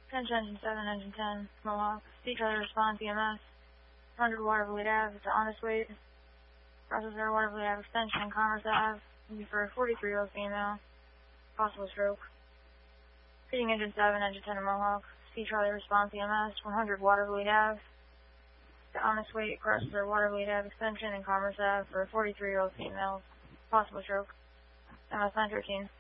Attention Engine 7, Engine 10, Mohawk. Speed trailer response EMS. 100 Watervliet Ave, it's honest weight. Processor Watervliet Ave extension, Commerce Ave. For a 43-year-old female. Possible stroke. Feeding Engine 7, Engine 10, Mohawk. Speed trailer response EMS. 100 Watervliet Ave. The honest weight, processor Watervliet Ave extension, and Commerce Ave for a 43-year-old female. Possible stroke. MS 913.